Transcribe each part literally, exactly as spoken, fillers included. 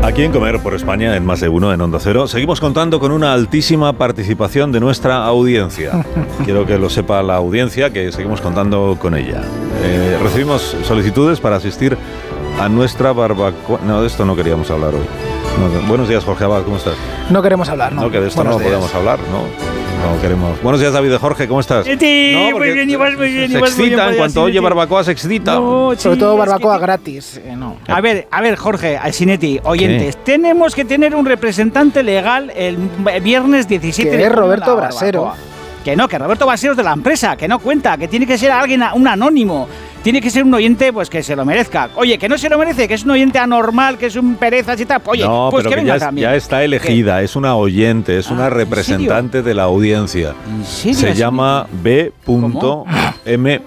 Aquí en Comer por España, en Más de Uno, en Onda Cero, seguimos contando con una altísima participación de nuestra audiencia. Quiero que lo sepa la audiencia, que seguimos contando con ella. Eh, recibimos solicitudes para asistir a nuestra barbacoa. No, de esto no queríamos hablar hoy. No, buenos días, Jorge Abad, ¿cómo estás? No queremos hablar, ¿no? No, que de esto buenos no días. podemos hablar, ¿no? No queremos. Buenos días, David de Jorge, ¿cómo estás? Sí, no, muy bien, Iván, muy bien. Se Iván, muy bien, excita, en cuanto oye Sinetti. barbacoa se excita. No, sí, Sobre todo es barbacoa que- gratis. eh, no. A ver, a ver, Jorge, Sinetti, oyentes, tenemos que tener un representante legal el viernes diecisiete Que de es junio en Roberto la Brasero. barbacoa. Que no, que Roberto Brasero es de la empresa, que no cuenta, que tiene que ser alguien, un anónimo. Tiene que ser un oyente, pues que se lo merezca. Oye, que no se lo merece, que es un oyente anormal, que es un perezas y tal. Oye, no, pues pero que que venga ya, también. ya está elegida, es una oyente, es Ah, una ¿en representante de la audiencia. ¿En serio, Se Sinetti? llama B M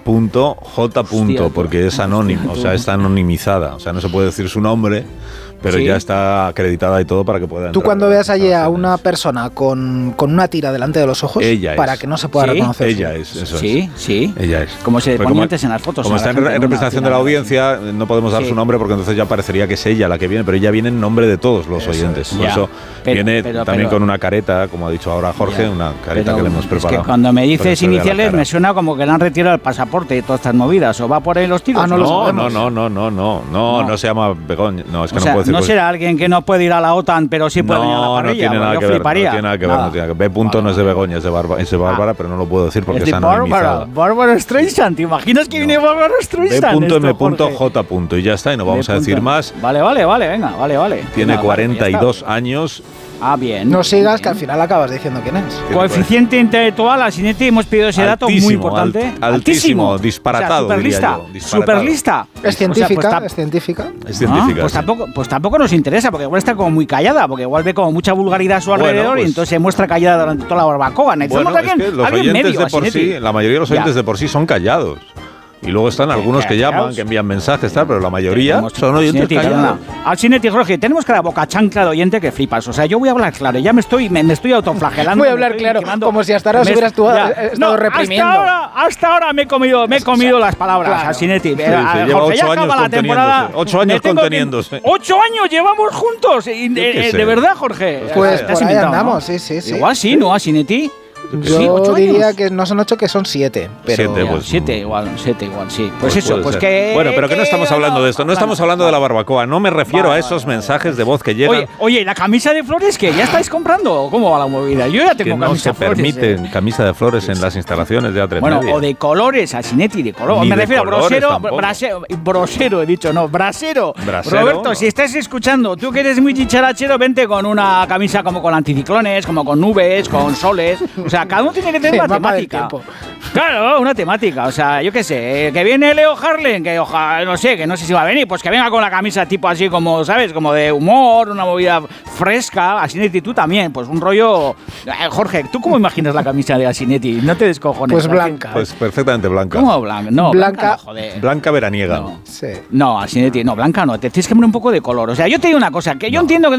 J. Hostia, porque es anónimo, o sea, está anonimizada. O sea, no se puede decir su nombre, pero Sí. ya está acreditada y todo para que pueda Tú entrar cuando en veas las allí a instalaciones. una persona con, con una tira delante de los ojos, Ella para es. que no se pueda Sí, reconocer. Ella es, eso Sí, es. sí. Ella es. Como se Pues ponía antes en las fotos. Como a la está en, gente re- en con una representación de tira la de- audiencia, no podemos dar Sí. su nombre porque entonces ya parecería que es ella la que viene, pero ella viene en nombre de todos los Eso oyentes. es. Por Ya. eso Pero- viene pero- también pero- con una careta, como ha dicho ahora Jorge, Ya. una careta Pero que le hemos preparado. Es que cuando me Para que dices se vea la iniciales cara. me suena como que le han retirado el pasaporte y todas estas movidas. ¿O va por ahí los tiros? Ah, no lo No, no, sabemos. no, no, no, no, no, No. no se llama Begoña. No, es que O no sea, puedo decir. no cosas. será alguien que no puede ir a la OTAN, pero sí puede venir a la No, parrilla. no tiene nada yo que ver. fliparía. No tiene nada que ver. Nada. No tiene nada que ver. B punto no es de Begoña, es de, Barba- es de Bárbara, pero no lo puedo decir porque Es es de Bárbara. anonimizada. Bárbara Streisand. ¿Te imaginas que viene Bárbara Streisand? B M esto, Jorge? J. Y ya está, y no vamos B. a decir más. Vale, vale, vale, venga, vale, vale. Tiene Venga, cuarenta y dos vale, ya años. está. Ah, bien. No sigas, que Bien. al final acabas diciendo quién es. Tiene Coeficiente intelectual, a Sinetti hemos pedido ese dato muy Altísimo, importante. alt- altísimo, disparatado, O sea, diría superlista. yo, disparatado. Superlista. Es científica, O sea, pues, es científica. Es Ah, científica. pues, sí. tampoco, pues tampoco nos interesa, porque igual está como muy callada, porque igual ve como mucha vulgaridad a su Bueno, alrededor y pues- entonces se muestra callada durante toda la barbacoa. Necesitamos Bueno, es alguien, que los alguien oyentes medio, de por Sinetti. sí, la mayoría de los Ya. oyentes de por sí son callados. Y luego están algunos que llaman, callados. que envían mensajes, tal, pero la mayoría Tenemos- son oyentes Sinetti, callados. perdona. Al Sinetti, Jorge, tenemos que la boca chancla de oyente que flipas. O sea, yo voy a hablar claro, ya me estoy, me, me estoy autoflagelando. Voy a me hablar estoy claro, quemando. como si hasta ahora os Me- hubieras tú- ya. eh, estado No, reprimiendo. Hasta ahora, hasta ahora me he comido, me he comido las palabras Claro. al Sinetti. Sí, sí, Eh, lleva Jorge, ocho ya acaba años la temporada. conteniéndose. Ocho años Me tengo que- conteniéndose. Ocho años llevamos juntos. y de, qué de- sé. de verdad, Jorge. Pues Te has por ahí inventado, ¿no? andamos, sí, sí, sí. Igual sí, ¿no? A Sinetti. Yo Sí, ocho diría años. que no son ocho, que son siete. Pero Siete, Ya, pues, siete igual, siete igual, sí. Pues, Pues eso, puede pues ser. que... Bueno, pero que no estamos hablando de esto, no estamos hablando de la barbacoa, no me refiero Vale, a esos vale, mensajes de voz que llegan. Oye, oye, ¿la camisa de flores que ya estáis comprando? ¿Cómo va la movida? Yo ya que tengo no camisa se de flores. permite eh. camisa de flores en las instalaciones de A tres Bueno, Media. o de colores, a Sinetti de color. Ni Me de refiero a colores brosero, tampoco. brasero, brosero, he dicho, no, brasero. Brasero, Roberto, no. si estás escuchando, tú que eres muy chicharachero, vente con una camisa como con anticiclones, como con nubes, con soles. O sea, cada uno tiene que tener Sí, una mapa del temática. tiempo. Claro, una temática. O sea, yo qué sé, eh, que viene Leo Harlem, que ojalá, no sé, que no sé si va a venir, pues que venga con la camisa tipo así como, ¿sabes? Como de humor, una movida fresca. Asinetti, tú también, pues un rollo. Eh, Jorge, ¿tú cómo imaginas la camisa de Asinetti? No te descojones. Pues ¿a blanca. Pues perfectamente blanca. ¿Cómo blanca? No, blanca, Blanca- no, joder. Blanca veraniega. No. Sí. No, Asinetti, no, blanca no, te tienes que poner un poco de color. O sea, yo te digo una cosa, que yo entiendo que